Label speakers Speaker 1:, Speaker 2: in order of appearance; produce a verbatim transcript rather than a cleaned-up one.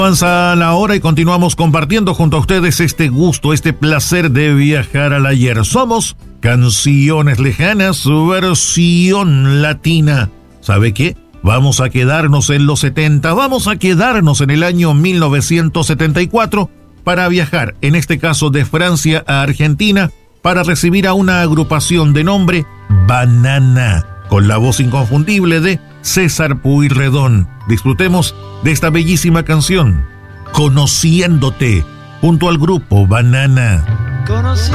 Speaker 1: Avanza la hora y continuamos compartiendo junto a ustedes este gusto, este placer de viajar al ayer. Somos Canciones Lejanas, versión latina. ¿Sabe qué? Vamos a quedarnos en los setenta, vamos a quedarnos en el año mil novecientos setenta y cuatro para viajar, en este caso de Francia a Argentina, para recibir a una agrupación de nombre Banana, con la voz inconfundible de César Pueyrredón. Disfrutemos de esta bellísima canción, Conociéndote, junto al grupo Banana. Conocí